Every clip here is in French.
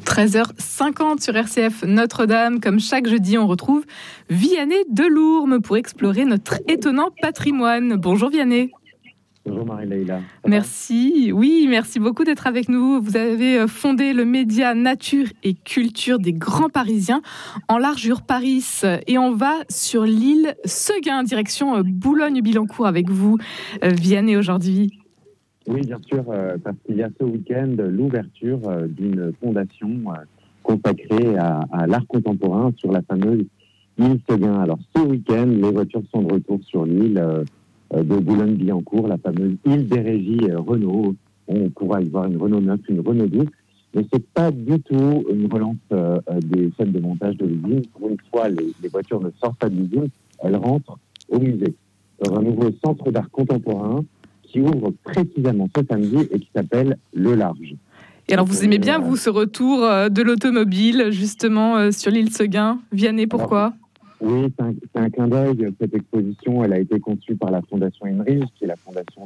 13h50 sur RCF Notre-Dame. Comme chaque jeudi, on retrouve Vianney Delourme pour explorer notre étonnant patrimoine. Bonjour Vianney. Bonjour Marie-Leïla. Merci, merci beaucoup d'être avec nous. Vous avez fondé le média Nature et Culture des Grands Parisiens en Largeur Paris. Et on va sur l'île Seguin, direction Boulogne-Billancourt avec vous, Vianney, aujourd'hui. Oui, bien sûr, parce qu'il y a ce week-end l'ouverture d'une fondation consacrée à l'art contemporain sur la fameuse île Seguin. Alors ce week-end, les voitures sont de retour sur l'île de Boulogne-Billancourt, la fameuse île des régies Renault. On pourra y voir une Renault 9, une Renault 12, mais c'est pas du tout une relance des chaînes de montage de l'usine. Pour une fois, les voitures ne sortent pas de l'usine, elles rentrent au musée, dans un nouveau centre d'art contemporain qui ouvre précisément ce samedi et qui s'appelle Le Large. Et alors, vous aimez bien, vous, ce retour de l'automobile, justement, sur l'île Seguin. Vianney, pourquoi ? Oui, c'est un clin d'œil. Cette exposition, elle a été conçue par la Fondation Inrige, qui est la fondation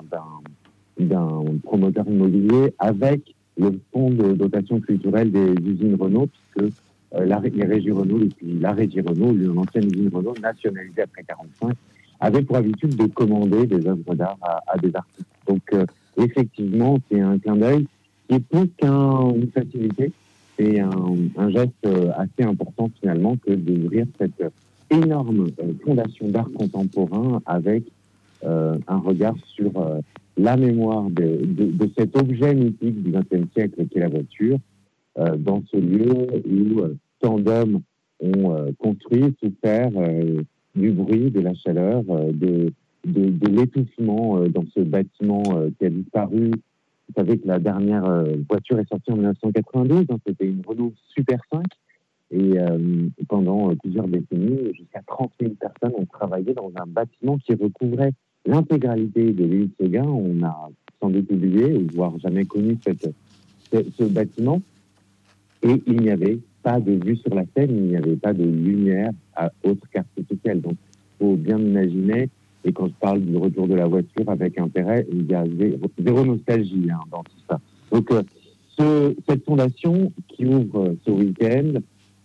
d'un promoteur immobilier, avec le fonds de dotation culturelle des usines Renault, puisque les régies Renault, depuis la régie Renault, l'ancienne usine Renault, nationalisée après 1945, avait pour habitude de commander des œuvres d'art à des artistes. Donc, effectivement, c'est un clin d'œil qui est plus qu'une facilité. C'est un geste assez important, finalement, que d'ouvrir cette énorme fondation d'art contemporain avec un regard sur la mémoire de cet objet mythique du XXe siècle qu'est la voiture, dans ce lieu où tant d'hommes ont construit, souffert du bruit, de la chaleur, de l'étouffement dans ce bâtiment qui a disparu. Vous savez que la dernière voiture est sortie en 1992, c'était une Renault Super 5, et pendant plusieurs décennies, jusqu'à 30 000 personnes ont travaillé dans un bâtiment qui recouvrait l'intégralité de l'île Seguin. On a sans doute oublié, voire jamais connu ce bâtiment, et il n'y avait pas de vue sur la Seine, il n'y avait pas de lumière autre qu'artificielle. Donc, il faut bien imaginer, et quand je parle du retour de la voiture avec intérêt, il y a zéro nostalgie dans tout ça. Donc, cette fondation qui ouvre ce week-end,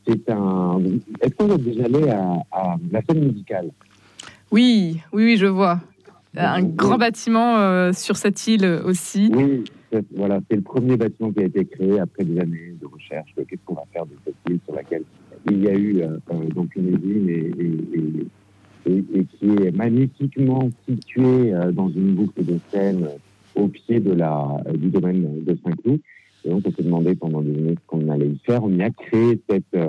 Est-ce qu'on est déjà allé à la scène musicale ? Oui, je vois. Un grand bâtiment sur cette île aussi. Oui, voilà, c'est le premier bâtiment qui a été créé après des années de recherche. Qu'est-ce qu'on va faire de cette île sur laquelle il y a eu donc une usine et qui est magnifiquement située dans une boucle de Seine au pied du domaine de Saint-Cloud. Et donc, on s'est demandé pendant des années ce qu'on allait y faire. On y a créé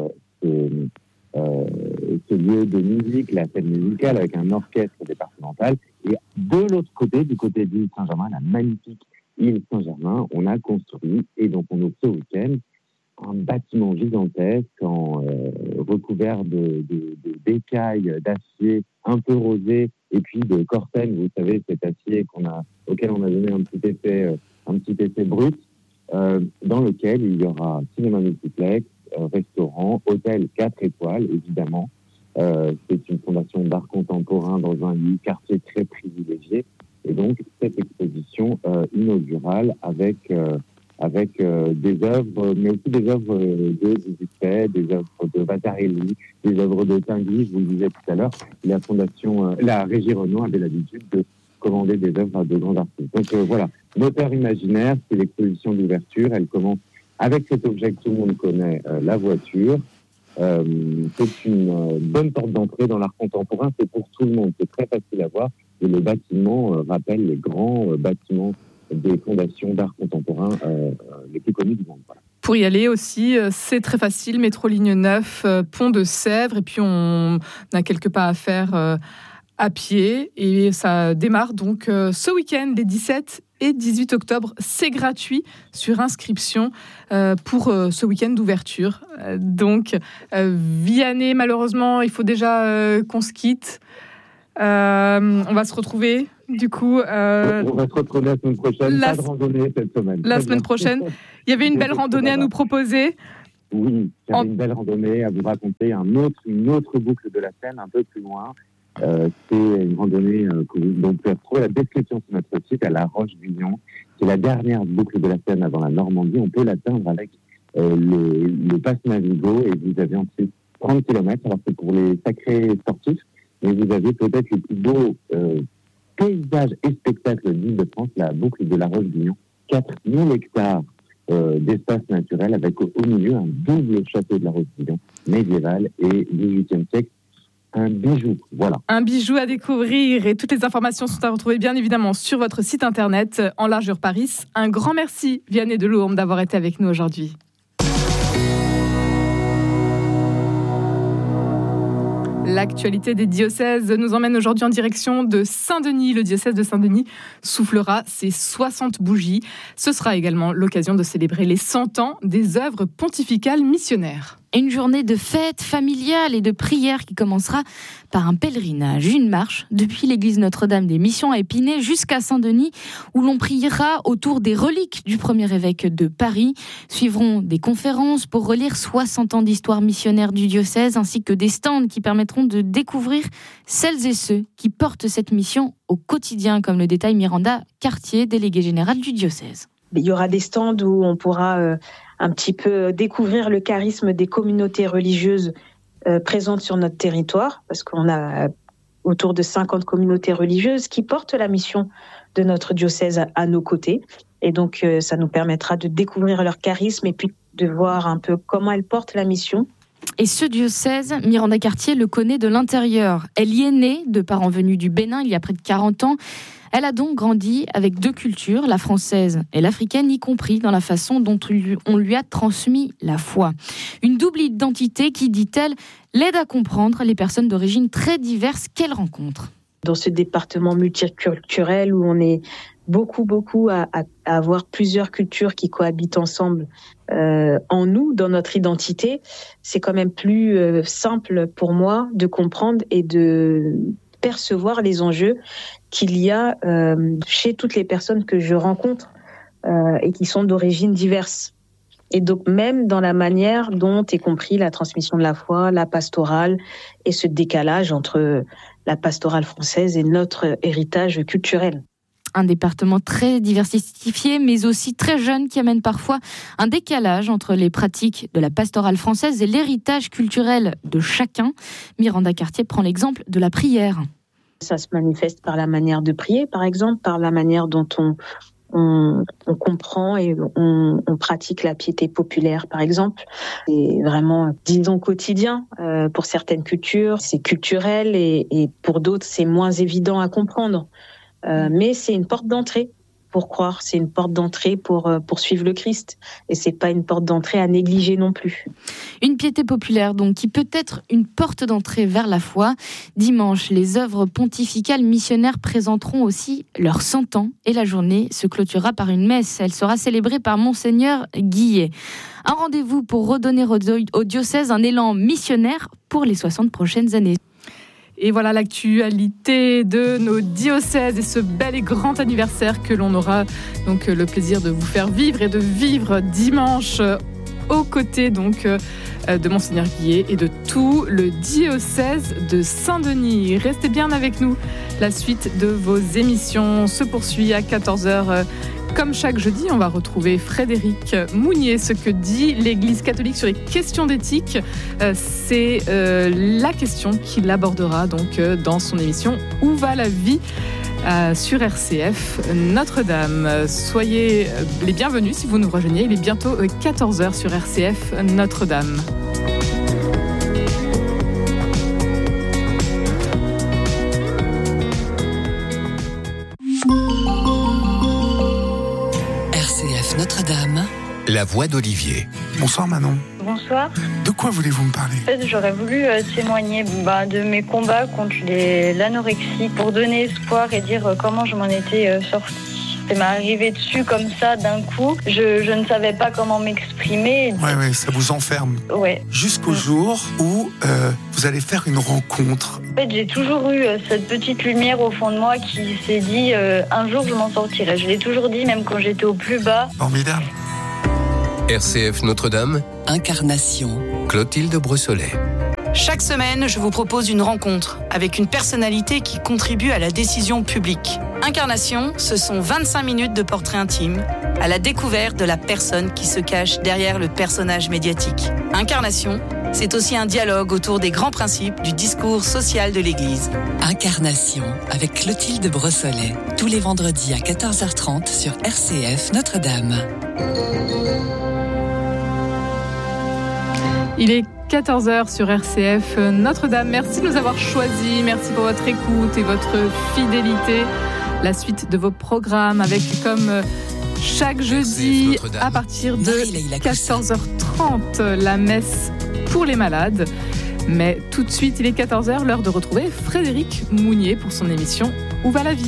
ce lieu de musique, la scène musicale, avec un orchestre départemental. Et de l'autre côté, du côté de l'île Saint-Germain, la magnifique île Saint-Germain, on a construit, et donc on ouvre ce week-end, un bâtiment gigantesque recouvert d'écailles d'acier un peu rosé, et puis de corten, vous savez, cet acier auquel on a donné un petit effet brut, dans lequel il y aura cinéma multiplex, restaurant, hôtel 4 étoiles, évidemment. C'est une fondation d'art contemporain dans un quartier très privilégié. Et donc, cette exposition inaugurale avec des œuvres, mais aussi des œuvres de Dubuffet, des œuvres de Vasarely, des œuvres de Tinguely. Je vous le disais tout à l'heure, la régie Renault avait l'habitude de commander des œuvres à de grands artistes. Donc voilà, Moteur imaginaire, c'est l'exposition d'ouverture. Elle commence avec cet objet que tout le monde connaît, la voiture. C'est une bonne porte d'entrée dans l'art contemporain. C'est pour tout le monde, c'est très facile à voir. Et le bâtiment rappelle les grands bâtiments des fondations d'art contemporain les plus connus du monde. Voilà. Pour y aller aussi, c'est très facile, métro ligne 9, pont de Sèvres, et puis on a quelques pas à faire à pied, et ça démarre donc ce week-end, les 17 et 18 octobre. C'est gratuit sur inscription pour ce week-end d'ouverture. Donc, Vianney, malheureusement, il faut déjà qu'on se quitte. On va se retrouver, du coup. On va se retrouver la semaine prochaine. Pas de randonnée cette semaine. La semaine prochaine. Il y avait une belle randonnée à nous proposer. Oui, j'avais une belle randonnée à vous raconter. Une autre boucle de la Seine, un peu plus loin. C'est une randonnée que vous pouvez retrouver la description sur notre site à La Roche-Guyon. C'est la dernière boucle de la Seine avant la Normandie. On peut l'atteindre avec le pass Navigo et vous avez ensuite 30 km. Alors c'est pour les sacrés sportifs, mais vous avez peut-être le plus beau paysage et spectacle d'Île-de-France, la boucle de la Roche-Guyon. 4000 hectares d'espace naturel avec au milieu un double château de la Roche-Guyon, médiéval et 18e siècle. Un bijou, voilà. Un bijou à découvrir et toutes les informations sont à retrouver bien évidemment sur votre site internet Enlargure Paris. Un grand merci Vianney Delourme d'avoir été avec nous aujourd'hui. L'actualité des diocèses nous emmène aujourd'hui en direction de Saint-Denis. Le diocèse de Saint-Denis soufflera ses 60 bougies. Ce sera également l'occasion de célébrer les 100 ans des œuvres pontificales missionnaires. Une journée de fête familiale et de prière qui commencera par un pèlerinage, une marche depuis l'église Notre-Dame des Missions à Épinay jusqu'à Saint-Denis où l'on priera autour des reliques du premier évêque de Paris. Suivront des conférences pour relire 60 ans d'histoire missionnaire du diocèse ainsi que des stands qui permettront de découvrir celles et ceux qui portent cette mission au quotidien, comme le détaille Miranda Cartier, déléguée générale du diocèse. Il y aura des stands où on pourra un petit peu découvrir le charisme des communautés religieuses présentes sur notre territoire, parce qu'on a autour de 50 communautés religieuses qui portent la mission de notre diocèse à nos côtés. Et donc, ça nous permettra de découvrir leur charisme et puis de voir un peu comment elles portent la mission. Et ce diocèse, Miranda Cartier le connaît de l'intérieur. Elle y est née de parents venus du Bénin il y a près de 40 ans. Elle a donc grandi avec deux cultures, la française et l'africaine, y compris dans la façon dont on lui a transmis la foi. Une double identité qui, dit-elle, l'aide à comprendre les personnes d'origine très diverses qu'elle rencontre. Dans ce département multiculturel où on est beaucoup à avoir plusieurs cultures qui cohabitent ensemble en nous, dans notre identité, c'est quand même plus simple pour moi de comprendre et de percevoir les enjeux qu'il y a chez toutes les personnes que je rencontre et qui sont d'origines diverses. Et donc même dans la manière dont est compris la transmission de la foi, la pastorale et ce décalage entre la pastorale française et notre héritage culturel. Un département très diversifié, mais aussi très jeune, qui amène parfois un décalage entre les pratiques de la pastorale française et l'héritage culturel de chacun. Miranda Cartier prend l'exemple de la prière. Ça se manifeste par la manière de prier, par exemple, par la manière dont on comprend et on pratique la piété populaire, par exemple. C'est vraiment, disons, quotidien pour certaines cultures. C'est culturel et pour d'autres, c'est moins évident à comprendre. Mais c'est une porte d'entrée pour croire, c'est une porte d'entrée pour suivre le Christ. Et c'est pas une porte d'entrée à négliger non plus. Une piété populaire, donc, qui peut être une porte d'entrée vers la foi. Dimanche, les œuvres pontificales missionnaires présenteront aussi leurs 100 ans et la journée se clôturera par une messe. Elle sera célébrée par Monseigneur Guillet. Un rendez-vous pour redonner au diocèse un élan missionnaire pour les 60 prochaines années. Et voilà l'actualité de nos diocèses et ce bel et grand anniversaire que l'on aura donc le plaisir de vous faire vivre et de vivre dimanche aux côtés donc de Monseigneur Guillet et de tout le diocèse de Saint-Denis. Restez bien avec nous. La suite de vos émissions se poursuit à 14h. Comme chaque jeudi, on va retrouver Frédéric Mounier. Ce que dit l'Église catholique sur les questions d'éthique, c'est la question qu'il abordera donc dans son émission « Où va la vie ?» sur RCF Notre-Dame. Soyez les bienvenus si vous nous rejoignez. Il est bientôt 14h sur RCF Notre-Dame. Notre-Dame, la voix d'Olivier. Bonsoir Manon. Bonsoir. De quoi voulez-vous me parler ? En fait, j'aurais voulu témoigner de mes combats contre l'anorexie pour donner espoir et dire comment je m'en étais sortie. Ça m'est arrivé dessus comme ça d'un coup. Je ne savais pas comment m'exprimer. Ouais, ça vous enferme. Ouais. Jusqu'au jour où vous allez faire une rencontre. En fait, j'ai toujours eu cette petite lumière au fond de moi qui s'est dit un jour je m'en sortirai. Je l'ai toujours dit, même quand j'étais au plus bas. Formidable. RCF Notre-Dame, Incarnation. Clotilde Brossolet. Chaque semaine, je vous propose une rencontre avec une personnalité qui contribue à la décision publique. Incarnation, ce sont 25 minutes de portrait intime, à la découverte de la personne qui se cache derrière le personnage médiatique. Incarnation, c'est aussi un dialogue autour des grands principes du discours social de l'Église. Incarnation avec Clotilde Brossolet, tous les vendredis à 14h30 sur RCF Notre-Dame. Il est 14h sur RCF Notre-Dame. Merci de nous avoir choisis. Merci pour votre écoute et votre fidélité. La suite de vos programmes avec comme chaque jeudi à partir de 14h30 la messe pour les malades. Mais tout de suite, il est 14h, l'heure de retrouver Frédéric Mounier pour son émission Où va la vie ?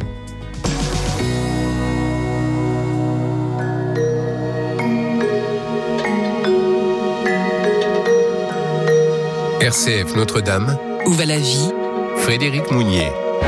RCF Notre-Dame. Où va la vie ? Frédéric Mounier.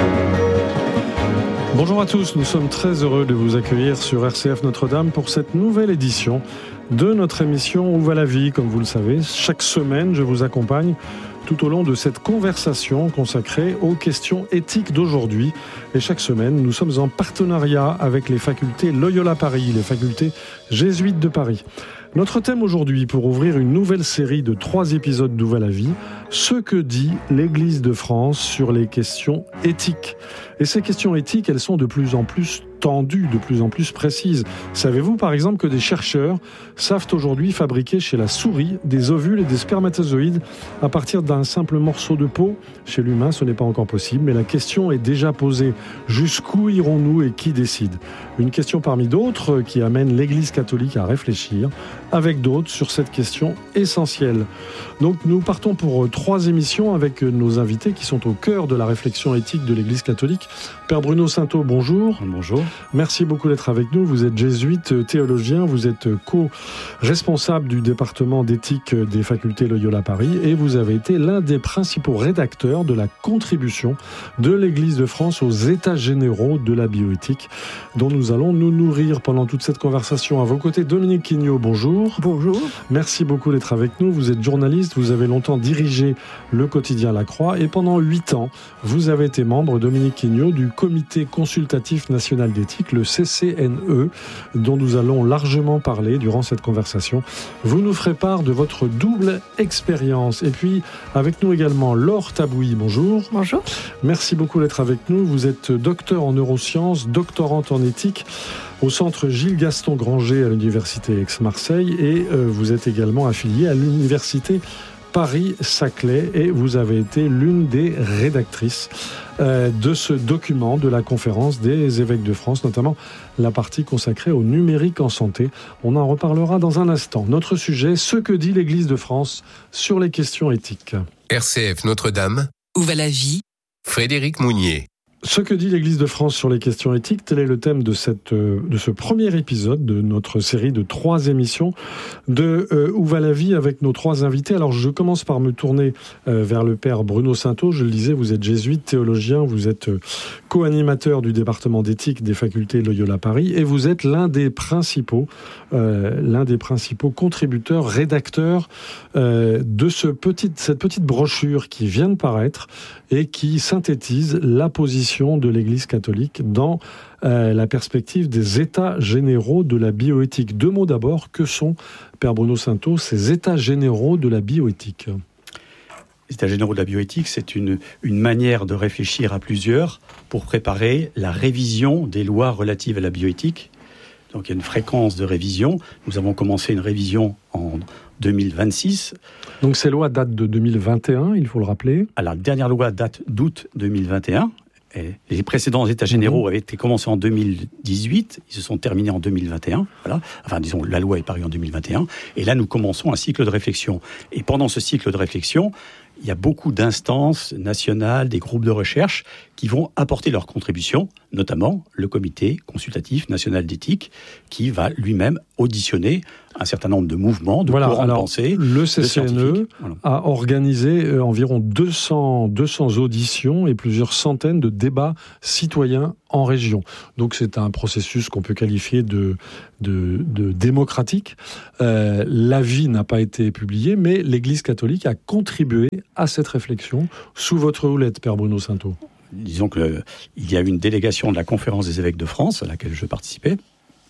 Bonjour à tous, nous sommes très heureux de vous accueillir sur RCF Notre-Dame pour cette nouvelle édition de notre émission Où va la vie ? Comme vous le savez, chaque semaine, je vous accompagne tout au long de cette conversation consacrée aux questions éthiques d'aujourd'hui. Et chaque semaine, nous sommes en partenariat avec les facultés Loyola Paris, les facultés jésuites de Paris. Notre thème aujourd'hui, pour ouvrir une nouvelle série de 3 épisodes d'Où va la vie, ce que dit l'Église de France sur les questions éthiques. Et ces questions éthiques, elles sont de plus en plus tendues, de plus en plus précises. Savez-vous par exemple que des chercheurs savent aujourd'hui fabriquer chez la souris des ovules et des spermatozoïdes à partir d'un simple morceau de peau ? Chez l'humain, ce n'est pas encore possible, mais la question est déjà posée. Jusqu'où irons-nous et qui décide ? Une question parmi d'autres qui amène l'Église catholique à réfléchir avec d'autres sur cette question essentielle. Donc nous partons pour 3 émissions avec nos invités qui sont au cœur de la réflexion éthique de l'Église catholique. Père Bruno Sainteau, bonjour. Bonjour. Merci beaucoup d'être avec nous. Vous êtes jésuite, théologien, vous êtes co-responsable du département d'éthique des facultés Loyola Paris et vous avez été l'un des principaux rédacteurs de la contribution de l'Église de France aux États généraux de la bioéthique, dont nous allons nous nourrir pendant toute cette conversation. À vos côtés, Dominique Quignot, bonjour. Bonjour. Merci beaucoup d'être avec nous. Vous êtes journaliste, vous avez longtemps dirigé le quotidien La Croix et pendant 8 ans, vous avez été membre, Dominique Quignot, du Comité consultatif national d'éthique, le CCNE, dont nous allons largement parler durant cette conversation. Vous nous ferez part de votre double expérience. Et puis, avec nous également, Laure Tabouy, bonjour. Bonjour. Merci beaucoup d'être avec nous. Vous êtes docteur en neurosciences, doctorante en éthique au centre Gilles-Gaston Granger à l'université Aix-Marseille et vous êtes également affiliée à l'université Paris-Saclay et vous avez été l'une des rédactrices de ce document de la conférence des évêques de France, notamment la partie consacrée au numérique en santé. On en reparlera dans un instant. Notre sujet, ce que dit l'Église de France sur les questions éthiques. RCF Notre-Dame. Où va la vie ? Frédéric Mounier. Ce que dit l'Église de France sur les questions éthiques, tel est le thème de ce premier épisode de notre série de 3 émissions de Où va la vie avec nos 3 invités. Alors je commence par me tourner vers le père Bruno Sainteau. Je le disais, vous êtes jésuite, théologien, vous êtes co-animateur du département d'éthique des facultés Loyola Paris et vous êtes l'un des principaux contributeurs, rédacteurs de cette petite brochure qui vient de paraître et qui synthétise la position de l'Église catholique dans la perspective des États généraux de la bioéthique. 2 mots d'abord, que sont, Père Bruno Sainteau, ces États généraux de la bioéthique ? Les États généraux de la bioéthique, c'est une manière de réfléchir à plusieurs pour préparer la révision des lois relatives à la bioéthique. Donc il y a une fréquence de révision. Nous avons commencé une révision en 2026. Donc ces lois datent de 2021, il faut le rappeler. Alors, la dernière loi date d'août 2021. Et les précédents États généraux avaient été commencés en 2018, ils se sont terminés en 2021. Voilà. Enfin, disons, la loi est parue en 2021. Et là, nous commençons un cycle de réflexion. Et pendant ce cycle de réflexion, il y a beaucoup d'instances nationales, des groupes de recherche qui vont apporter leur contribution, notamment le Comité consultatif national d'éthique, qui va lui-même auditionner un certain nombre de mouvements, de courants de pensée. Le CCNE a organisé environ 200 auditions et plusieurs centaines de débats citoyens en région. Donc c'est un processus qu'on peut qualifier de démocratique. L'avis n'a pas été publié, mais l'Église catholique a contribué à cette réflexion sous votre houlette, Père Bruno Sainteau. Disons qu'il y a eu une délégation de la Conférence des évêques de France, à laquelle je participais,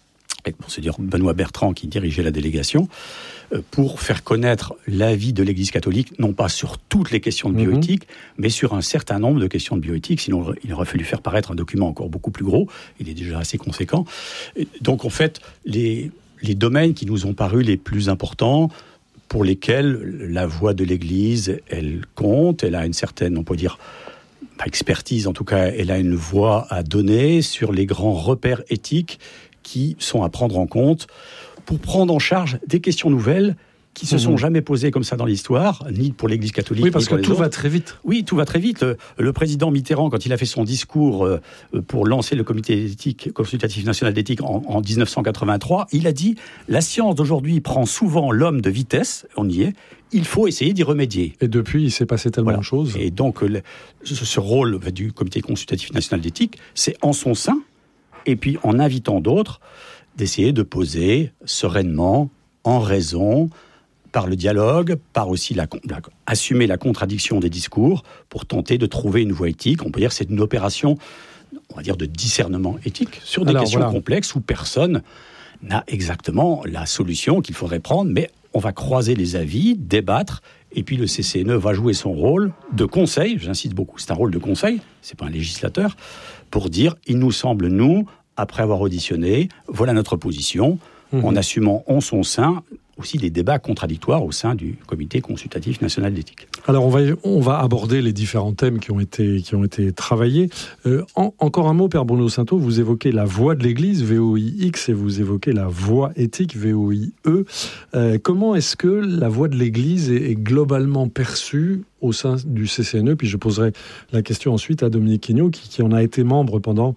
et pour se dire Benoît Bertrand qui dirigeait la délégation, pour faire connaître l'avis de l'Église catholique, non pas sur toutes les questions de bioéthique, mais sur un certain nombre de questions de bioéthique. Sinon, il aurait fallu faire paraître un document encore beaucoup plus gros. Il est déjà assez conséquent. Et donc, en fait, les domaines qui nous ont paru les plus importants, pour lesquels la voix de l'Église, elle compte, elle a une certaine, on peut dire, expertise, en tout cas, elle a une voix à donner sur les grands repères éthiques qui sont à prendre en compte pour prendre en charge des questions nouvelles qui se sont jamais posées comme ça dans l'histoire, ni pour l'Église catholique. Oui, parce ni pour que les tout autres. va très vite. Oui, tout va très vite. Le président Mitterrand, quand il a fait son discours pour lancer le comité d'éthique, consultatif national d'éthique en 1983, il a dit « La science d'aujourd'hui prend souvent l'homme de vitesse », on y est, il faut essayer d'y remédier. Et depuis, il s'est passé tellement de choses. Et donc, ce rôle du comité consultatif national d'éthique, c'est en son sein, et puis en invitant d'autres, d'essayer de poser sereinement, en raison, par le dialogue, par aussi assumer la contradiction des discours pour tenter de trouver une voie éthique. On peut dire que c'est une opération, on va dire, de discernement éthique sur des questions complexes où personne n'a exactement la solution qu'il faudrait prendre, mais on va croiser les avis, débattre, et puis le CCNE va jouer son rôle de conseil, j'insiste beaucoup, c'est un rôle de conseil, c'est pas un législateur, pour dire, il nous semble, nous, après avoir auditionné, voilà notre position, en assumant en son sein aussi des débats contradictoires au sein du comité consultatif national d'éthique. Alors on va aborder les différents thèmes qui ont été travaillés. Encore un mot, Père Bruno Sainteau, vous évoquez la voix de l'Église, VOIX, et vous évoquez la voix éthique, VOIE. Comment est-ce que la voix de l'Église est globalement perçue au sein du CCNE? Puis je poserai la question ensuite à Dominique Quignot, qui en a été membre pendant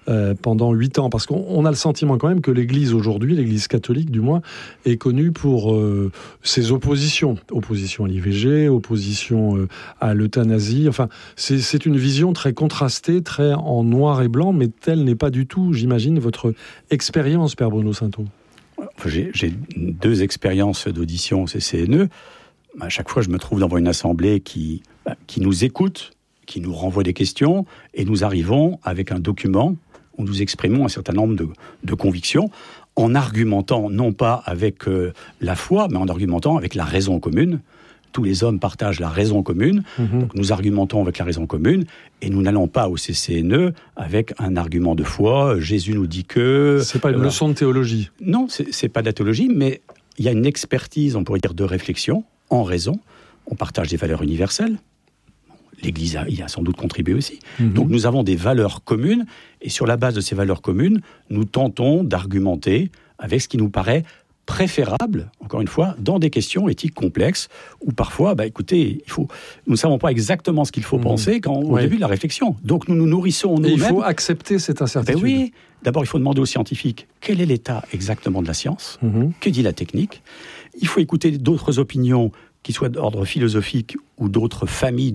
8 ans. Parce qu'on a le sentiment quand même que l'Église aujourd'hui, l'Église catholique du moins, est connue pour ses oppositions. Opposition à l'IVG, opposition à l'euthanasie. Enfin, c'est une vision très contrastée, très en noir et blanc, mais telle n'est pas du tout, j'imagine, votre expérience, Père Bruno Sainteau. J'ai 2 expériences d'audition au CCNE. À chaque fois, je me trouve devant une assemblée qui nous écoute, qui nous renvoie des questions, et nous arrivons avec un document où nous exprimons un certain nombre de convictions, en argumentant non pas avec la foi, mais en argumentant avec la raison commune. Tous les hommes partagent la raison commune, donc nous argumentons avec la raison commune, et nous n'allons pas au CCNE avec un argument de foi, Jésus nous dit que... C'est pas une leçon de théologie. Non, c'est pas de la théologie, mais il y a une expertise, on pourrait dire, de réflexion, en raison. On partage des valeurs universelles. L'Église y a sans doute contribué aussi. Donc nous avons des valeurs communes, et sur la base de ces valeurs communes, nous tentons d'argumenter avec ce qui nous paraît préférable, encore une fois, dans des questions éthiques complexes, où parfois, écoutez, nous ne savons pas exactement ce qu'il faut penser au début de la réflexion. Donc nous nous nourrissons nous-mêmes. Et il faut accepter cette incertitude. Oui, d'abord il faut demander aux scientifiques, quel est l'état exactement de la science? Que dit la technique? Il faut écouter d'autres opinions qui soient d'ordre philosophique ou d'autres familles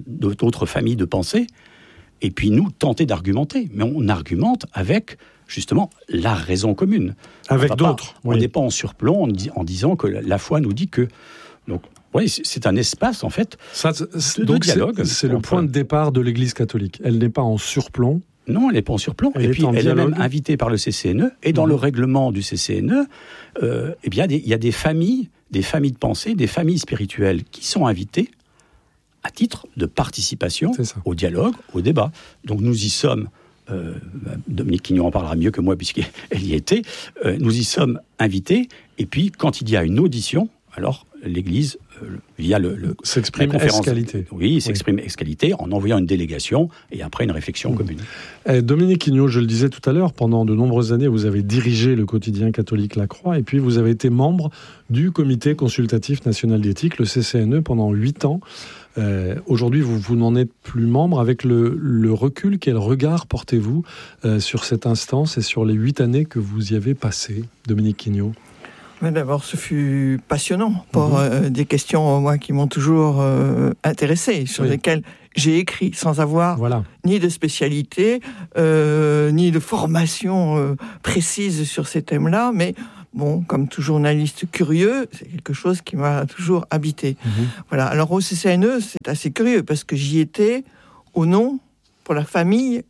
de pensée, et puis nous tenter d'argumenter. Mais on argumente avec, justement, la raison commune. Avec d'autres. On n'est pas en surplomb en disant que la foi nous dit que... Donc, oui, c'est un espace, en fait, de dialogue. C'est le point de départ de l'Église catholique. Elle n'est pas en surplomb. Non, elle n'est pas en surplomb. Et puis, elle est même invitée par le CCNE. Et dans le règlement du CCNE, il y a des familles de pensée, des familles spirituelles qui sont invitées à titre de participation au dialogue, au débat. Donc nous y sommes, Dominique Quignot en parlera mieux que moi puisqu'elle y était, nous y sommes invités, et puis quand il y a une audition, alors l'Église, via s'exprime ex-qualité. Oui, s'exprime ex-qualité en envoyant une délégation et après une réflexion commune. Dominique Quignot, je le disais tout à l'heure, pendant de nombreuses années, vous avez dirigé le quotidien catholique La Croix, et puis vous avez été membre du Comité consultatif national d'éthique, le CCNE, pendant 8 ans. Aujourd'hui, vous n'en êtes plus membre. Avec le recul, quel regard portez-vous sur cette instance et sur les 8 années que vous y avez passées, Dominique Quignot? Mais d'abord, ce fut passionnant pour des questions, moi, qui m'ont toujours intéressé, sur lesquelles j'ai écrit sans avoir ni de spécialité, ni de formation précise sur ces thèmes-là, mais bon, comme tout journaliste curieux, c'est quelque chose qui m'a toujours habité. Voilà. Alors au CCNE, c'est assez curieux, parce que j'y étais au nom, pour la famille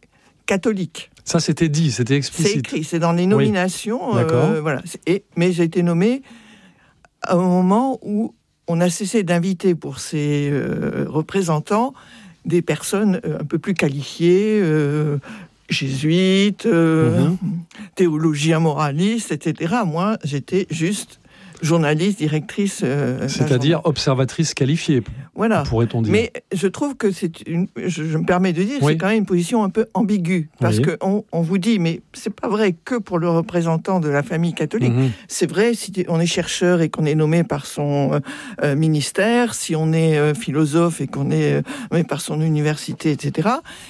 catholique. Ça, c'était dit, c'était explicite. C'est écrit, c'est dans les nominations. Oui. D'accord. Voilà. Mais j'ai été nommée à un moment où on a cessé d'inviter pour ces représentants des personnes un peu plus qualifiées, jésuites, théologiens moralistes, etc. Moi, j'étais juste journaliste, directrice. C'est-à-dire observatrice qualifiée, voilà. Pourrait-on dire. Mais je trouve que je me permets de dire, c'est quand même une position un peu ambiguë. Parce qu'on vous dit, mais c'est pas vrai que pour le représentant de la famille catholique. C'est vrai si on est chercheur et qu'on est nommé par son ministère, si on est philosophe et qu'on est nommé par son université, etc.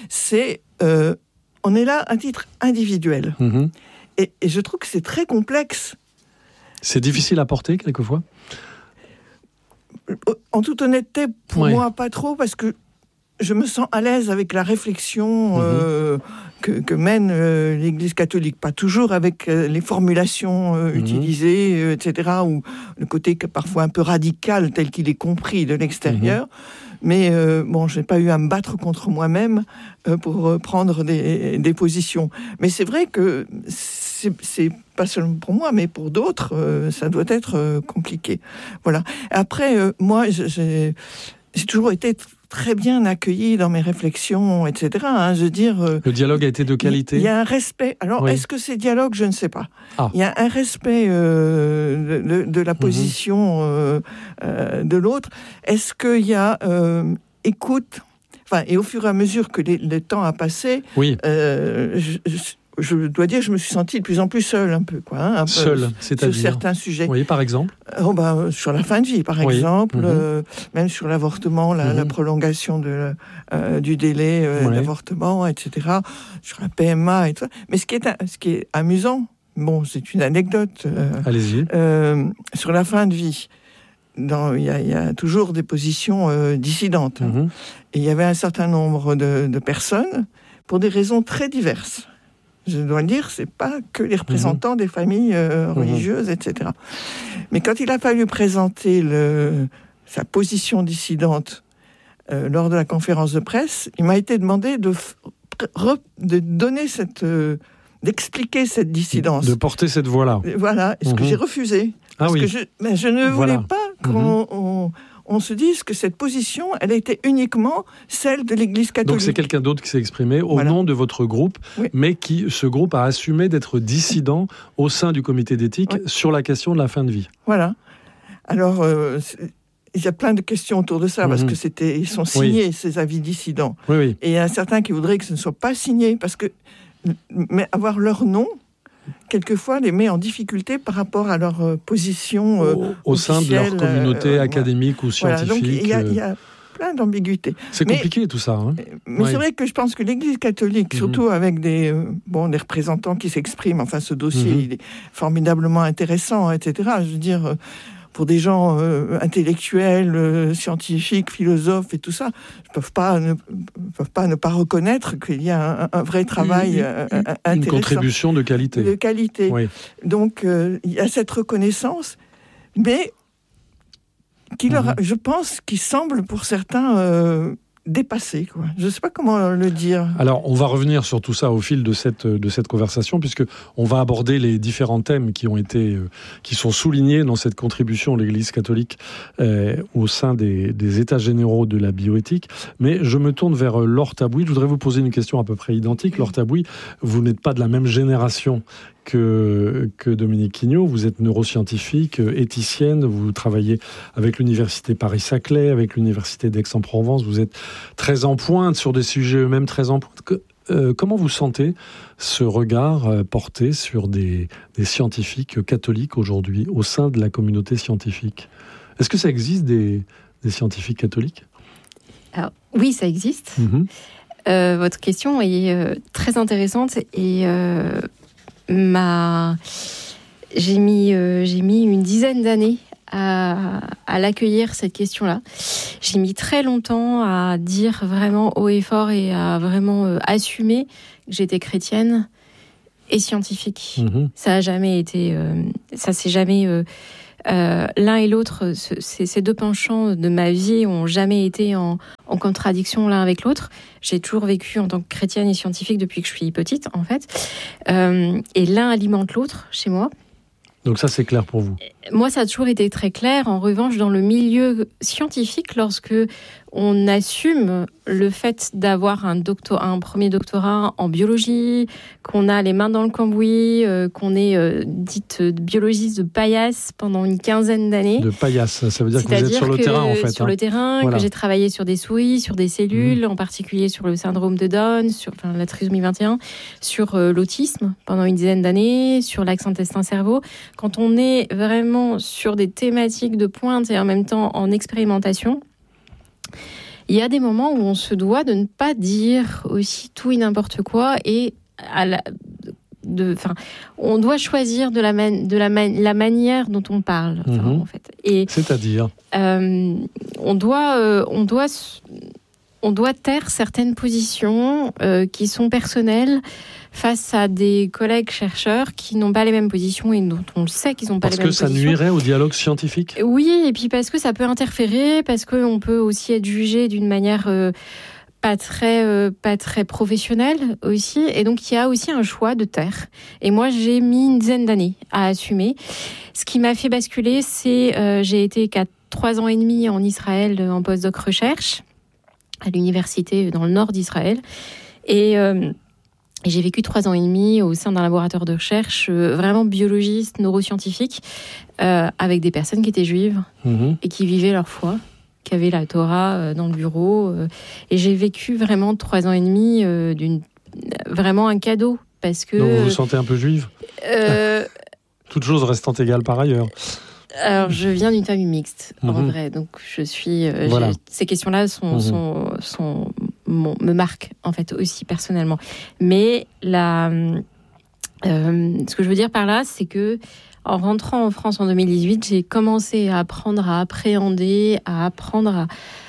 On est là à titre individuel. Et je trouve que c'est très complexe. C'est difficile à porter, quelquefois ? En toute honnêteté, pour moi, pas trop, parce que je me sens à l'aise avec la réflexion que mène l'Église catholique. Pas toujours avec les formulations utilisées, etc., ou le côté parfois un peu radical, tel qu'il est compris de l'extérieur. Mais je n'ai pas eu à me battre contre moi-même pour prendre des positions. Mais c'est vrai que c'est pas seulement pour moi, mais pour d'autres, ça doit être compliqué. Voilà. Après, moi, j'ai toujours été très bien accueillie dans mes réflexions, etc. Je veux dire, le dialogue a été de qualité. Il y a un respect. Alors, est-ce que c'est dialogue ? Je ne sais pas. Il y a un respect de la position de l'autre. Est-ce qu'il y a écoute ? Enfin, et au fur et à mesure que le temps a passé, je dois dire que je me suis sentie de plus en plus seule, un peu, quoi. Seule, c'est-à-dire ? Sur certains sujets. Oui, par exemple ? Sur la fin de vie, par exemple, même sur l'avortement, la prolongation du délai d'avortement, etc., sur la PMA et tout ça. Mais ce qui est amusant, c'est une anecdote. Allez-y. Sur la fin de vie, il y a toujours des positions dissidentes. Et il y avait un certain nombre de personnes, pour des raisons très diverses. Je dois le dire, c'est pas que les représentants des familles religieuses, etc. Mais quand il a fallu présenter sa position dissidente lors de la conférence de presse, il m'a été demandé de donner d'expliquer cette dissidence. De porter cette voix-là. Voilà, ce que j'ai refusé. Parce que je ne voulais pas qu'on se dise que cette position, elle était uniquement celle de l'Église catholique. Donc c'est quelqu'un d'autre qui s'est exprimé au nom de votre groupe, mais ce groupe a assumé d'être dissident au sein du comité d'éthique sur la question de la fin de vie. Voilà. Alors, il y a plein de questions autour de ça, parce que ils sont signés, ces avis dissidents. Et il y a certains qui voudraient que ce ne soit pas signé, parce que avoir leur nom, quelquefois, les met en difficulté par rapport à leur position au sein de leur communauté académique ou scientifique. Donc il y a plein d'ambiguïtés. C'est compliqué tout ça. Mais c'est vrai que je pense que l'Église catholique, surtout avec des représentants qui s'expriment, enfin ce dossier il est formidablement intéressant, etc. Je veux dire, pour des gens intellectuels, scientifiques, philosophes et tout ça, ne peuvent pas ne pas reconnaître qu'il y a un vrai travail intéressant. Une contribution de qualité. De qualité. Donc, il y a cette reconnaissance, mais je pense qu'il semble pour certains dépassé, quoi. Je ne sais pas comment le dire. Alors, on va revenir sur tout ça au fil de cette conversation, puisque on va aborder les différents thèmes qui sont soulignés dans cette contribution de l'Église catholique au sein des États généraux de la bioéthique. Mais je me tourne vers Laure Tabouy. Je voudrais vous poser une question à peu près identique. Laure Tabouy, vous n'êtes pas de la même génération que Dominique Quignot. Vous êtes neuroscientifique, éthicienne, vous travaillez avec l'Université Paris-Saclay, avec l'Université d'Aix-en-Provence, vous êtes très en pointe sur des sujets eux-mêmes très en pointe. Comment vous sentez ce regard porté sur des scientifiques catholiques aujourd'hui au sein de la communauté scientifique ? Est-ce que ça existe des scientifiques catholiques ? Alors, oui, ça existe. Votre question est très intéressante et j'ai mis une dizaine d'années à l'accueillir, cette question-là. J'ai mis très longtemps à dire vraiment haut et fort et à vraiment assumer que j'étais chrétienne et scientifique. Ça a jamais été, ça s'est jamais l'un et l'autre, ces deux penchants de ma vie n'ont jamais été en contradiction l'un avec l'autre. J'ai toujours vécu en tant que chrétienne et scientifique depuis que je suis petite, en fait. Et l'un alimente l'autre chez moi. Donc ça, c'est clair pour vous? Moi, ça a toujours été très clair. En revanche, dans le milieu scientifique, lorsque on assume le fait d'avoir un premier doctorat en biologie, qu'on a les mains dans le cambouis, qu'on est dite biologiste de paillasse pendant une quinzaine d'années. De paillasse, ça veut dire que vous êtes sur le terrain, en fait. Sur le terrain, voilà. Que j'ai travaillé sur des souris, sur des cellules, en particulier sur le syndrome de Down, sur la trisomie 21, sur l'autisme pendant une dizaine d'années, sur l'axe intestin-cerveau. Quand on est vraiment sur des thématiques de pointe et en même temps en expérimentation, il y a des moments où on se doit de ne pas dire aussi tout et n'importe quoi et on doit choisir la manière dont on parle, en fait. Et c'est-à-dire on doit taire certaines positions qui sont personnelles face à des collègues chercheurs qui n'ont pas les mêmes positions et dont on le sait qu'ils n'ont pas les mêmes positions. Parce que ça nuirait au dialogue scientifique? Oui, et puis parce que ça peut interférer, parce qu'on peut aussi être jugé d'une manière pas très professionnelle aussi. Et donc, il y a aussi un choix de taire. Et moi, j'ai mis une dizaine d'années à assumer. Ce qui m'a fait basculer, c'est j'ai été 3 ans et demi en Israël en postdoc recherche à l'université dans le nord d'Israël. Et j'ai vécu 3 ans et demi au sein d'un laboratoire de recherche vraiment biologiste, neuroscientifique, avec des personnes qui étaient juives et qui vivaient leur foi, qui avaient la Torah dans le bureau. Et j'ai vécu vraiment 3 ans et demi vraiment un cadeau. Parce que, donc vous vous sentez un peu juive Toutes choses restant égales par ailleurs. Alors, je viens d'une famille mixte, en vrai. Donc, je suis... voilà. Ces questions-là me marquent, en fait, aussi personnellement. Mais ce que je veux dire par là, c'est que en rentrant en France en 2018, j'ai commencé à apprendre à appréhender, à apprendre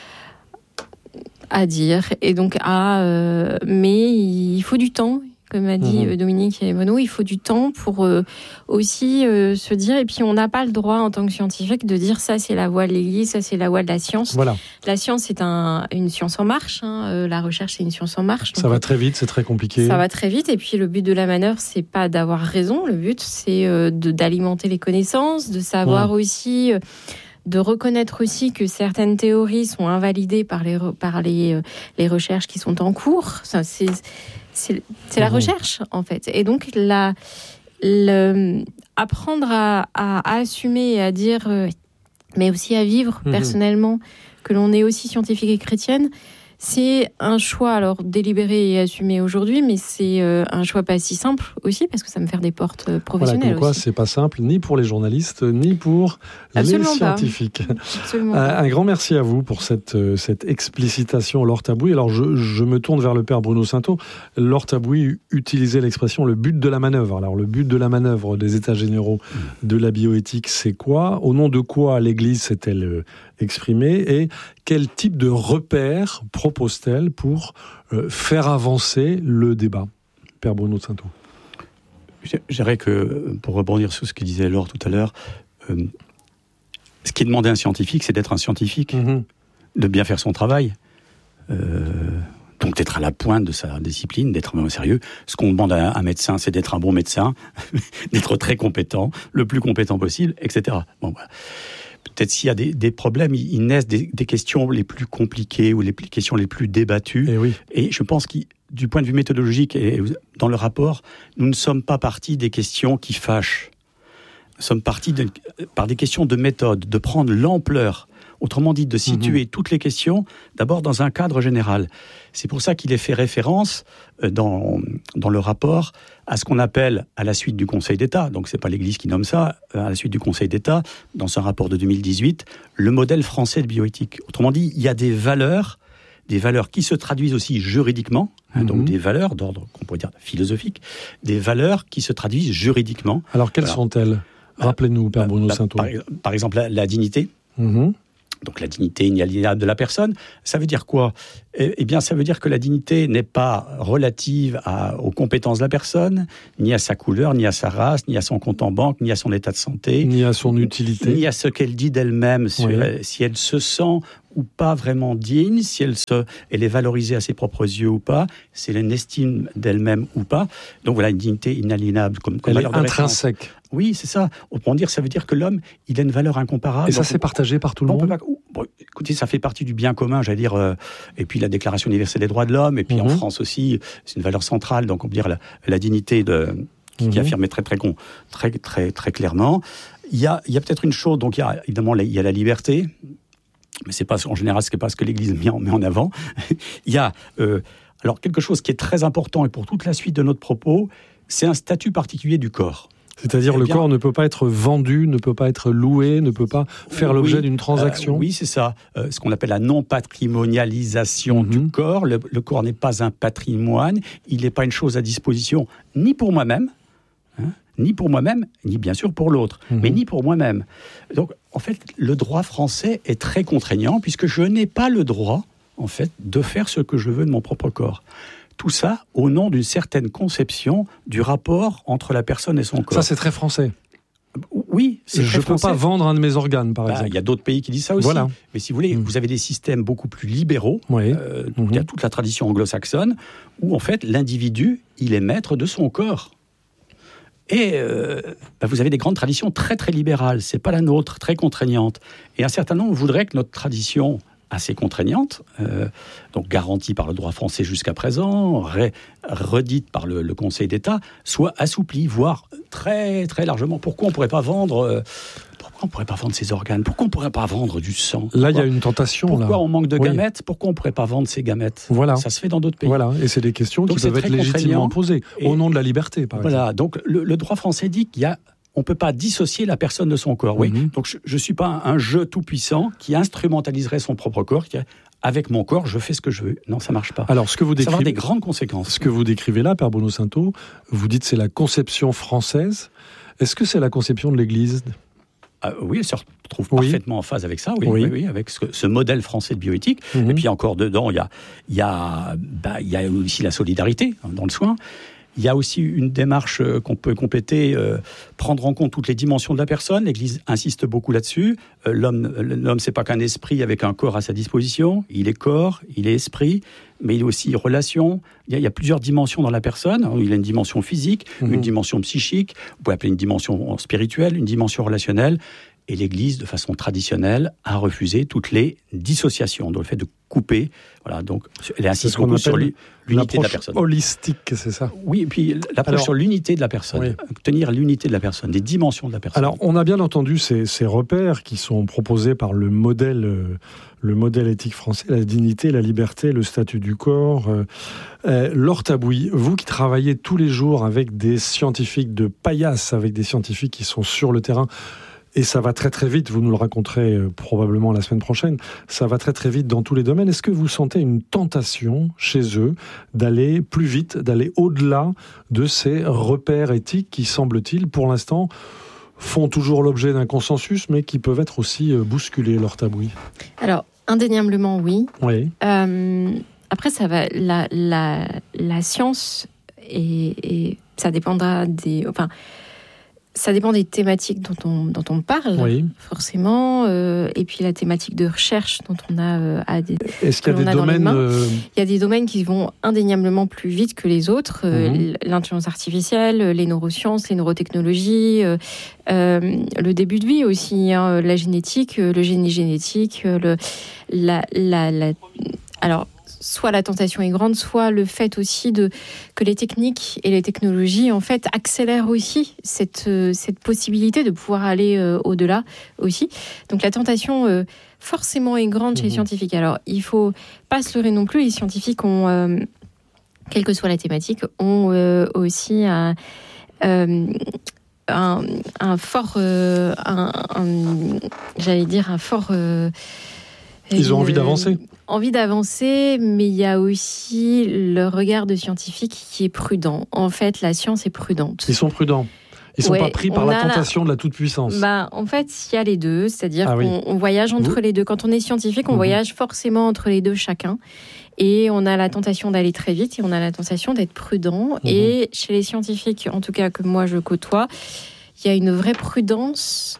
à dire. Et donc, mais il faut du temps. Comme a dit Dominique et Bono, il faut du temps pour aussi se dire, et puis on n'a pas le droit en tant que scientifique de dire ça c'est la voie de l'Église, ça c'est la voie de la science. Voilà. La science c'est une science en marche, la recherche c'est une science en marche. Ça va très vite, c'est très compliqué. Ça va très vite, et puis le but de la manœuvre c'est pas d'avoir raison, le but c'est d'alimenter les connaissances, de savoir aussi... de reconnaître aussi que certaines théories sont invalidées par les recherches qui sont en cours. Ça, c'est la recherche, en fait. Et donc, apprendre à assumer et à dire, mais aussi à vivre personnellement, que l'on est aussi scientifique et chrétienne, c'est un choix, alors délibéré et assumé aujourd'hui, mais c'est un choix pas si simple aussi, parce que ça me ferme des portes professionnelles. Voilà, comme quoi aussi. C'est pas simple, ni pour les journalistes, ni pour Absolument les scientifiques. Absolument Un grand merci à vous pour cette explicitation, Laure Tabouy. Alors, je me tourne vers le père Bruno Sainteau. Laure Tabouy utilisait l'expression « le but de la manœuvre ». Alors, le but de la manœuvre des États généraux de la bioéthique, c'est quoi? Au nom de quoi l'Église s'est-elle exprimée? Et quel type de repères propose-t-elle pour faire avancer le débat? Père Bruno Sainteau. Je dirais que, pour rebondir sur ce que disait Laure tout à l'heure, ce qui est demandé à un scientifique, c'est d'être un scientifique, de bien faire son travail, donc d'être à la pointe de sa discipline, d'être vraiment sérieux. Ce qu'on demande à un médecin, c'est d'être un bon médecin, d'être très compétent, le plus compétent possible, etc. Bon, voilà. Peut-être s'il y a des problèmes, ils naissent des questions les plus compliquées ou les questions les plus débattues. Et je pense que du point de vue méthodologique et dans le rapport, nous ne sommes pas partis des questions qui fâchent. Nous sommes partis par des questions de méthode, de prendre l'ampleur. Autrement dit, de situer toutes les questions, d'abord dans un cadre général. C'est pour ça qu'il est fait référence dans le rapport à ce qu'on appelle, à la suite du Conseil d'État, donc c'est pas l'Église qui nomme ça, à la suite du Conseil d'État, dans un rapport de 2018, le modèle français de bioéthique. Autrement dit, il y a des valeurs qui se traduisent aussi juridiquement, donc des valeurs d'ordre, qu'on pourrait dire philosophique, des valeurs qui se traduisent juridiquement. Alors quelles sont-elles? Rappelez-nous, Père Bruno Sainteau. Par exemple, la dignité. Donc la dignité inaliénable de la personne, ça veut dire quoi? Eh bien, ça veut dire que la dignité n'est pas relative aux compétences de la personne, ni à sa couleur, ni à sa race, ni à son compte en banque, ni à son état de santé, ni à son utilité, ni à ce qu'elle dit d'elle-même, si elle se sent ou pas vraiment digne, si elle est valorisée à ses propres yeux ou pas, si elle estime d'elle-même ou pas. Donc voilà, une dignité inaliénable. Elle est intrinsèque. Oui, c'est ça. Autrement dire, ça veut dire que l'homme, il a une valeur incomparable. Et ça, c'est partagé par tout le monde. Écoutez, ça fait partie du bien commun, j'allais dire. Et puis la Déclaration universelle des droits de l'homme. Et puis en France aussi, c'est une valeur centrale. Donc on peut dire la dignité qui est affirmée très clairement. Il y a peut-être une chose. Donc évidemment, il y a la liberté. Mais c'est pas, en général, c'est pas ce que l'Église met en avant. Il y a alors quelque chose qui est très important, et pour toute la suite de notre propos, c'est un statut particulier du corps. C'est-à-dire le corps ne peut pas être vendu, ne peut pas être loué, ne peut pas faire l'objet d'une transaction. Oui, c'est ça. Ce qu'on appelle la non-patrimonialisation du corps. Le corps n'est pas un patrimoine, il n'est pas une chose à disposition, ni pour moi-même, ni bien sûr pour l'autre, mais ni pour moi-même. Donc, en fait, le droit français est très contraignant, puisque je n'ai pas le droit, en fait, de faire ce que je veux de mon propre corps. Tout ça au nom d'une certaine conception du rapport entre la personne et son corps. Ça, c'est très français. Oui, c'est très français. Je ne peux pas vendre un de mes organes, par exemple. Il y a d'autres pays qui disent ça aussi. Voilà. Mais si vous voulez, vous avez des systèmes beaucoup plus libéraux. Il y a toute la tradition anglo-saxonne, où en fait, l'individu, il est maître de son corps. Et vous avez des grandes traditions très très libérales, c'est pas la nôtre, très contraignante. Et un certain nombre voudraient que notre tradition assez contraignante, donc garantie par le droit français jusqu'à présent, redite par le Conseil d'État, soit assouplie, voire très très largement. Pourquoi on pourrait pas vendre ses organes? Pourquoi on ne pourrait pas vendre du sang? Là, il y a une tentation. Pourquoi on manque de gamètes? Pourquoi on ne pourrait pas vendre ces gamètes? Voilà. Ça se fait dans d'autres pays. Voilà, et c'est des questions qui peuvent être légitimement posées, au nom de la liberté, par exemple. Voilà, donc le droit français dit on ne peut pas dissocier la personne de son corps. Oui. Donc je ne suis pas un jeu tout-puissant qui instrumentaliserait son propre corps, qui avec mon corps, je fais ce que je veux. Non, ça ne marche pas. Alors, ça va avoir des grandes conséquences. Ce que vous décrivez là, Père Bruno Sainteau, vous dites c'est la conception française. Est-ce que c'est la conception de l'Église ? Oui, elle se retrouve parfaitement en phase avec ça, oui, avec ce modèle français de bioéthique. Et puis encore dedans, il y a aussi la solidarité dans le soin. Il y a aussi une démarche qu'on peut compléter, prendre en compte toutes les dimensions de la personne. L'Église insiste beaucoup là-dessus. L'homme, c'est pas qu'un esprit avec un corps à sa disposition. Il est corps, il est esprit, mais il est aussi relation. Il y a plusieurs dimensions dans la personne. Il a une dimension physique, une dimension psychique, vous pouvez appeler une dimension spirituelle, une dimension relationnelle. Et l'Église, de façon traditionnelle, a refusé toutes les dissociations, donc le fait de couper. Voilà, donc elle insiste beaucoup sur l'unité de la personne. Holistique, c'est ça. Oui, et puis l'approche sur l'unité de la personne, tenir l'unité de la personne, des dimensions de la personne. Alors, on a bien entendu ces repères qui sont proposés par le modèle éthique français, la dignité, la liberté, le statut du corps. Laure Tabouy, vous qui travaillez tous les jours avec des scientifiques de paillasse, avec des scientifiques qui sont sur le terrain, et ça va très très vite, vous nous le raconterez probablement la semaine prochaine, ça va très très vite dans tous les domaines. Est-ce que vous sentez une tentation chez eux d'aller plus vite, d'aller au-delà de ces repères éthiques qui, semble-t-il, pour l'instant, font toujours l'objet d'un consensus, mais qui peuvent être aussi bousculés, Laure Tabouy? Alors, indéniablement, oui. Oui. Après, ça va, la science, et ça dépendra ça dépend des thématiques dont on parle, forcément, et puis la thématique de recherche dont on a Est-ce qu'il y a des domaines Il y a des domaines qui vont indéniablement plus vite que les autres. L'intelligence artificielle, les neurosciences, les neurotechnologies, le début de vie aussi, la génétique, le génie génétique, alors, soit la tentation est grande, soit le fait aussi que les techniques et les technologies, en fait, accélèrent aussi cette possibilité de pouvoir aller au-delà aussi. Donc la tentation, forcément, est grande chez les scientifiques. Alors, il ne faut pas se leurrer non plus. Les scientifiques ont, quelle que soit la thématique, ont aussi un fort... j'allais dire un fort... Ils ont envie d'avancer. Envie d'avancer, mais il y a aussi le regard de scientifique qui est prudent. En fait, la science est prudente. Ils sont prudents. Ils ne sont pas pris par la tentation de la toute-puissance. En fait, il y a les deux, c'est-à-dire qu'on voyage entre les deux. Quand on est scientifique, on voyage forcément entre les deux chacun. Et on a la tentation d'aller très vite et on a la tentation d'être prudent. Et chez les scientifiques, en tout cas que moi je côtoie, il y a une vraie prudence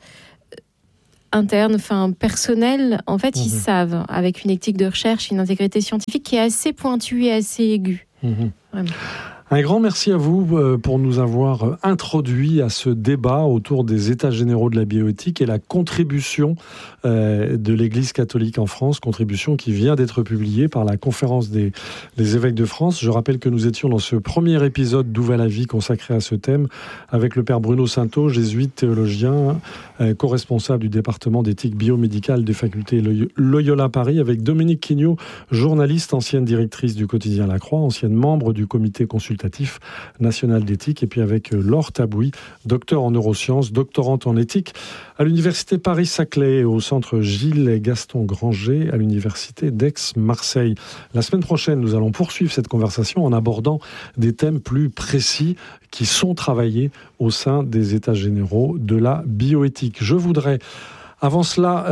interne, personnelle. En fait, ils savent, avec une éthique de recherche, une intégrité scientifique qui est assez pointue et assez aiguë. Vraiment. Un grand merci à vous pour nous avoir introduit à ce débat autour des États généraux de la bioéthique et la contribution de l'Église catholique en France, contribution qui vient d'être publiée par la Conférence des évêques de France. Je rappelle que nous étions dans ce premier épisode d'Où va la vie consacré à ce thème avec le père Bruno Sainteau, jésuite théologien, co-responsable du département d'éthique biomédicale des facultés Loyola Paris, avec Dominique Quignot, journaliste, ancienne directrice du quotidien La Croix, ancienne membre du comité consultatif national d'éthique, et puis avec Laure Tabouy, docteur en neurosciences, doctorante en éthique à l'université Paris-Saclay et au centre Gilles et Gaston Granger à l'université d'Aix-Marseille. La semaine prochaine, nous allons poursuivre cette conversation en abordant des thèmes plus précis qui sont travaillés au sein des États généraux de la bioéthique. Je voudrais avant cela,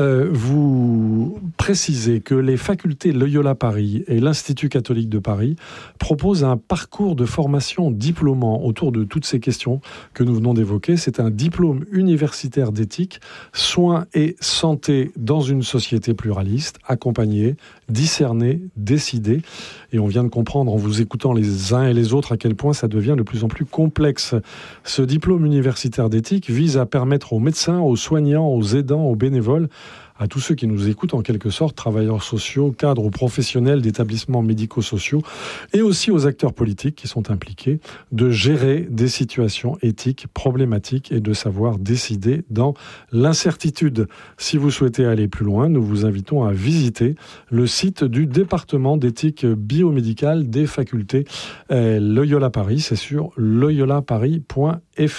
vous précisez que les facultés Loyola Paris et l'Institut catholique de Paris proposent un parcours de formation diplômant autour de toutes ces questions que nous venons d'évoquer. C'est un diplôme universitaire d'éthique, soins et santé dans une société pluraliste, accompagné, discerné, décidé. Et on vient de comprendre en vous écoutant les uns et les autres à quel point ça devient de plus en plus complexe. Ce diplôme universitaire d'éthique vise à permettre aux médecins, aux soignants, aux aidants, aux bénévoles, à tous ceux qui nous écoutent en quelque sorte, travailleurs sociaux, cadres ou professionnels d'établissements médico-sociaux, et aussi aux acteurs politiques qui sont impliqués, de gérer des situations éthiques problématiques et de savoir décider dans l'incertitude. Si vous souhaitez aller plus loin, nous vous invitons à visiter le site du département d'éthique biomédicale des facultés Loyola Paris. C'est sur loyolaparis.fr.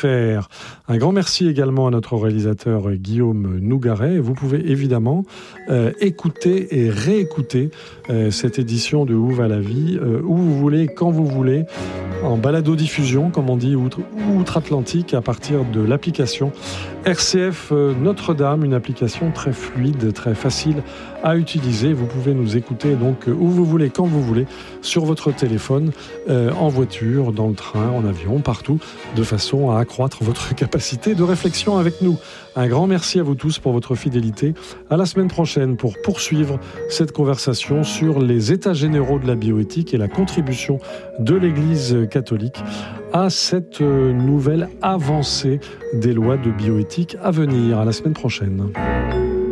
Un grand merci également à notre réalisateur Guillaume Nougaret. Vous pouvez évidemment écouter et réécouter cette édition de Où va la vie, où vous voulez, quand vous voulez, en balado-diffusion, comme on dit, outre-Atlantique, à partir de l'application RCF Notre-Dame, une application très fluide, très facile à utiliser. Vous pouvez nous écouter donc où vous voulez, quand vous voulez, sur votre téléphone, en voiture, dans le train, en avion, partout, de façon à accroître votre capacité de réflexion avec nous. Un grand merci à vous tous pour votre fidélité. À la semaine prochaine pour poursuivre cette conversation sur les États généraux de la bioéthique et la contribution de l'Église catholique à cette nouvelle avancée des lois de bioéthique à venir. À la semaine prochaine.